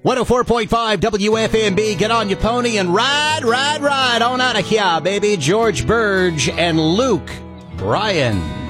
104.5 WFMB. Get on your pony and ride on out of here, baby. George Burge and Luke Bryan.